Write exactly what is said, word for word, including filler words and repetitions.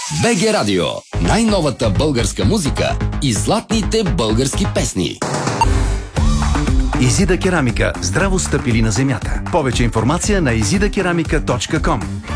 БГ Радио. Най-новата българска музика и златните български песни. Изида керамика. Здраво стъпили на земята. Повече информация на изида керамика точка ком.